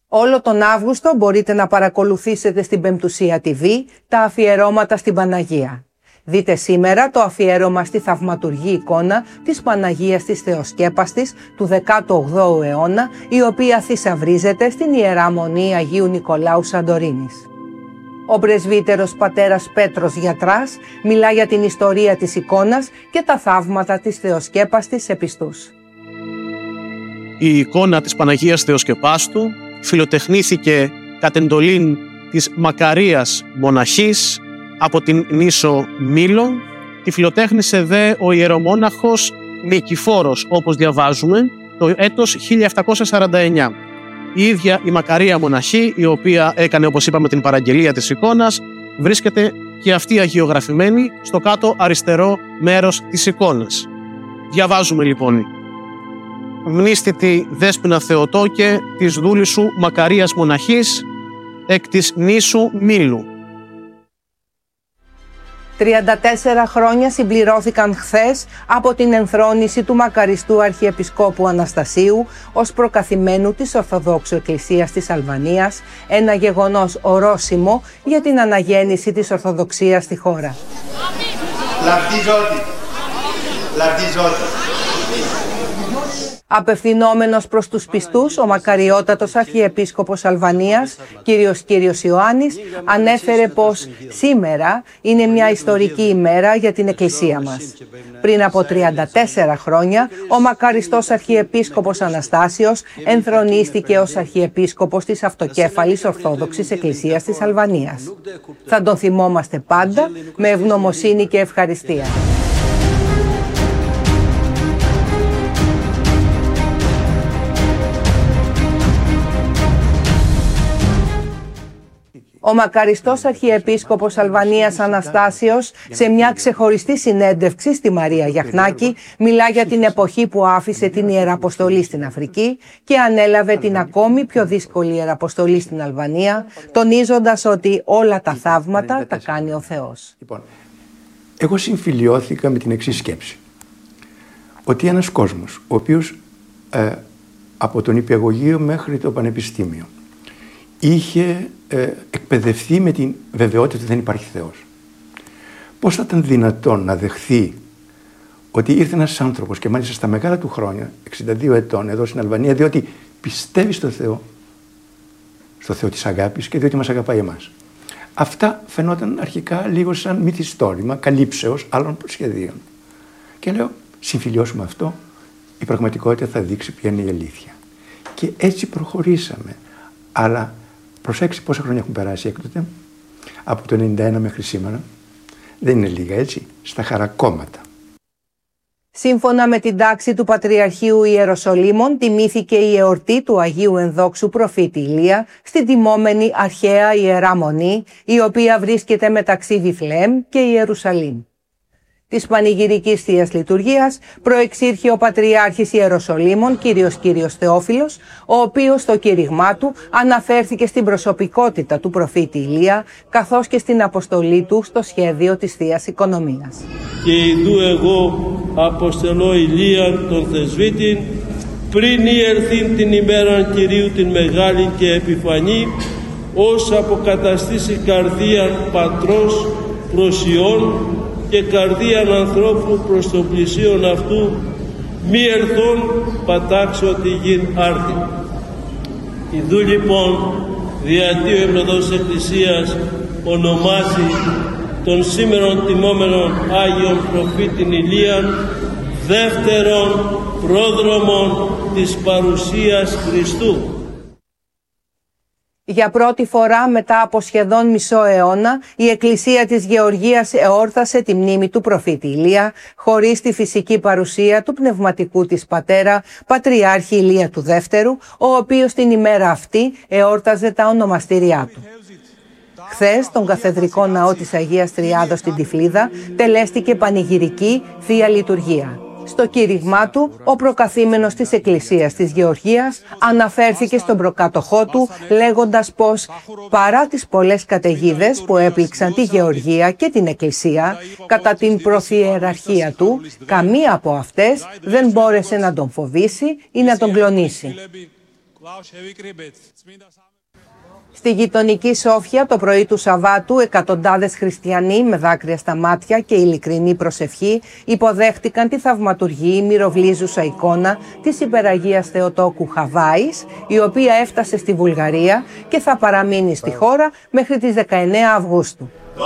Όλο τον Αύγουστο μπορείτε να παρακολουθήσετε στην Πεμπτουσία TV τα αφιερώματα στην Παναγία. Δείτε σήμερα το αφιέρωμα στη θαυματουργή εικόνα της Παναγίας της Θεοσκέπαστης του 18ου αιώνα, η οποία θησαυρίζεται στην Ιερά Μονή Αγίου Νικολάου Σαντορίνης. Ο πρεσβύτερος πατέρας Πέτρος Γιατράς μιλά για την ιστορία της εικόνας και τα θαύματα της Θεοσκέπαστης σε πιστούς. Η εικόνα της Παναγίας Θεοσκεπάστου φιλοτεχνήθηκε κατ' εντολήν της Μακαρίας Μοναχής από την νήσο Μήλο. Τη φιλοτέχνησε δε ο ιερομόναχος Νικηφόρος, όπως διαβάζουμε, το έτος 1749. Η ίδια η Μακαρία Μοναχή, η οποία έκανε, όπως είπαμε, την παραγγελία της εικόνας, βρίσκεται και αυτή αγιογραφημένη στο κάτω αριστερό μέρος της εικόνας. Διαβάζουμε λοιπόν: «Μνήστητη Δέσποινα Θεοτόκε της δούλης σου Μακαρίας Μοναχής εκ της νήσου Μήλου». 34 χρόνια συμπληρώθηκαν χθες από την ενθρόνηση του μακαριστού Αρχιεπισκόπου Αναστασίου ως προκαθημένου της Ορθοδόξου Εκκλησίας της Αλβανίας, ένα γεγονός ορόσημο για την αναγέννηση της Ορθοδοξίας στη χώρα. Απευθυνόμενος προς τους πιστούς, ο μακαριότατος Αρχιεπίσκοπος Αλβανίας, Κύριος Ιωάννης, ανέφερε πως σήμερα είναι μια ιστορική ημέρα για την Εκκλησία μας. Πριν από 34 χρόνια, ο μακαριστός Αρχιεπίσκοπος Αναστάσιος ενθρονίστηκε ως Αρχιεπίσκοπος της αυτοκέφαλης Ορθόδοξης Εκκλησίας της Αλβανίας. Θα τον θυμόμαστε πάντα με ευγνωμοσύνη και ευχαριστία. Ο μακαριστός Αρχιεπίσκοπος Αλβανίας Αναστάσιος, σε μια ξεχωριστή συνέντευξη στη Μαρία Γιαχνάκη, μιλά για την εποχή που άφησε την Ιεραποστολή στην Αφρική και ανέλαβε την ακόμη πιο δύσκολη Ιεραποστολή στην Αλβανία, τονίζοντας ότι όλα τα θαύματα τα κάνει ο Θεός. Λοιπόν, εγώ συμφιλιώθηκα με την εξής σκέψη. Ότι ένας κόσμος, ο οποίος από τον υπηαγωγείο μέχρι το πανεπιστήμιο είχε εκπαιδευτεί με την βεβαιότητα ότι δεν υπάρχει Θεός. Πώς θα ήταν δυνατόν να δεχθεί ότι ήρθε ένας άνθρωπος και μάλιστα στα μεγάλα του χρόνια, 62 ετών, εδώ στην Αλβανία, διότι πιστεύει στο Θεό της αγάπης και διότι μας αγαπάει εμάς. Αυτά φαινόταν αρχικά λίγο σαν μυθιστόρημα, καλύψεως άλλων σχεδίων. Και λέω, συμφιλιώσουμε αυτό, η πραγματικότητα θα δείξει ποια είναι η αλήθεια. Και έτσι προχωρήσαμε. Αλλά προσέξτε πόσα χρόνια έχουν περάσει έκτοτε, από το 91 μέχρι σήμερα. Δεν είναι λίγα, έτσι, στα χαρακόμματα. Σύμφωνα με την τάξη του Πατριαρχείου Ιεροσολύμων, τιμήθηκε η εορτή του Αγίου Ενδόξου Προφήτη Ηλία στην τιμόμενη αρχαία Ιερά Μονή, η οποία βρίσκεται μεταξύ Βιθλεέμ και Ιερουσαλήμ. Της πανηγυρικής Θείας Λειτουργίας προεξήρχε ο Πατριάρχης Ιεροσολύμων, Κύριος Θεόφιλος, ο οποίος στο κήρυγμά του αναφέρθηκε στην προσωπικότητα του προφήτη Ηλία, καθώς και στην αποστολή του στο σχέδιο της Θείας Οικονομίας. «Και ειδού εγώ αποστελώ Ηλίαν τον Θεσβήτην, πριν ερθήν την ημέραν Κυρίου την μεγάλη και επιφανή, ως αποκαταστήσει καρδίαν πατρός προς Υιόν και καρδίαν ανθρώπου προς το πλησίον αυτού, μη ερθών πατάξω τη γην άρτη». Ιδού λοιπόν διατί ο Ευλογός Εκκλησίας ονομάζει τον σήμερον τιμόμενον Άγιον Προφήτην Ηλίαν δεύτερον πρόδρομον της παρουσίας Χριστού. Για πρώτη φορά μετά από σχεδόν μισό αιώνα, η Εκκλησία της Γεωργίας εόρτασε τη μνήμη του προφήτη Ηλία, χωρίς τη φυσική παρουσία του πνευματικού της πατέρα, Πατριάρχη Ηλία του Δεύτερου, ο οποίος την ημέρα αυτή εόρταζε τα ονομαστήριά του. Χθες, στον Καθεδρικό Ναό της Αγίας Τριάδος στην Τυφλίδα, τελέστηκε πανηγυρική Θεία Λειτουργία. Στο κήρυγμά του, ο προκαθήμενος της Εκκλησίας της Γεωργίας αναφέρθηκε στον προκάτοχό του, λέγοντας πως παρά τις πολλές καταιγίδες που έπληξαν τη Γεωργία και την Εκκλησία, κατά την προθιεραρχία του, καμία από αυτές δεν μπόρεσε να τον φοβήσει ή να τον κλονίσει. Στη γειτονική Σόφια το πρωί του Σαββάτου, εκατοντάδες χριστιανοί με δάκρυα στα μάτια και ειλικρινή προσευχή υποδέχτηκαν τη θαυματουργή μυροβλίζουσα εικόνα της Υπεραγίας Θεοτόκου Χαβάης, η οποία έφτασε στη Βουλγαρία και θα παραμείνει στη χώρα μέχρι τις 19 Αυγούστου.